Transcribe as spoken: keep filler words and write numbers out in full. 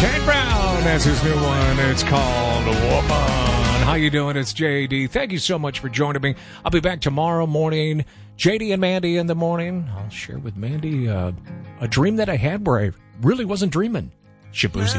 Kane Brown, that's his new one. It's called Woman. How you doing? It's J D. Thank you so much for joining me. I'll be back tomorrow morning. J D and Mandy in the morning. I'll share with Mandy uh, a dream that I had where I really wasn't dreaming. Shabuzi.